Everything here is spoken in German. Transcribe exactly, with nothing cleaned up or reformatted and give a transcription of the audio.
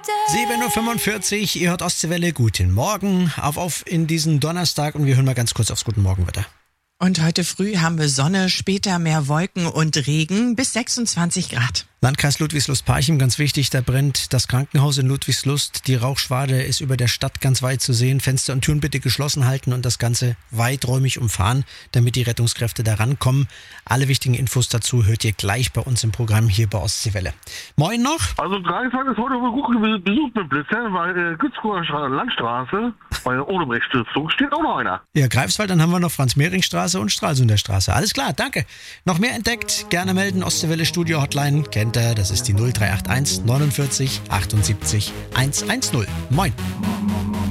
sieben Uhr fünfundvierzig, ihr hört Ostseewelle, guten Morgen, auf auf in diesen Donnerstag und wir hören mal ganz kurz aufs Guten Morgenwetter. Und heute früh haben wir Sonne, später mehr Wolken und Regen bis sechsundzwanzig Grad. Landkreis Ludwigslust-Parchim, ganz wichtig, da brennt das Krankenhaus in Ludwigslust. Die Rauchschwade ist über der Stadt ganz weit zu sehen. Fenster und Türen bitte geschlossen halten und das Ganze weiträumig umfahren, damit die Rettungskräfte da rankommen. Alle wichtigen Infos dazu hört ihr gleich bei uns im Programm hier bei Ostseewelle. Moin noch. Also Greifswald ist heute wohl gut besucht mit Blitzern, weil äh, Gützkower Landstraße bei der Odebrecht-Stiftung steht auch noch einer. Ja, Greifswald, dann haben wir noch Franz-Mehring-Straße und Stralsunder Straße. Alles klar, danke. Noch mehr entdeckt, gerne melden, Ostseewelle Studio Hotline, kennt ihr, das ist die null drei acht eins neunundvierzig achtundsiebzig hundertzehn. Moin.